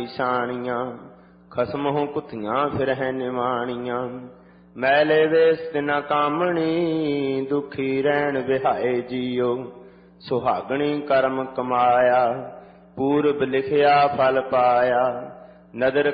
ਨਿਸ਼ਾਨੀਆਂ, ਖਸਮਹੁ ਕੁੱਥੀਆਂ ਫਿਰਹਿ ਨਿਮਾਣੀਆਂ। ਮੈਲੇ ਵੇਸ ਤਿਨਾ ਕਾਮਣੀ, ਦੁਖੀ ਰਹਿਣ ਵਿਹਾਏ ਜੀਓ। ਸੁਹਾਗਣੀ ਕਰਮ ਕਮਾਇਆ, ਪੂਰਬ ਲਿਖਿਆ ਫਲ ਪਾਇਆ। ਨਦਰ